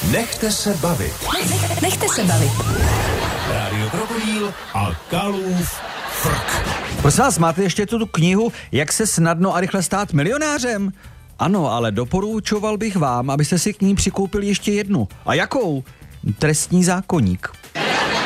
Nechte se bavit. Nechte se bavit. Rádio Krokodýl a Kalův frk. Prosím vás, máte ještě tu knihu Jak se snadno a rychle stát milionářem? Ano, ale doporučoval bych vám, abyste si k ní přikoupili ještě jednu. A jakou? Trestní zákoník.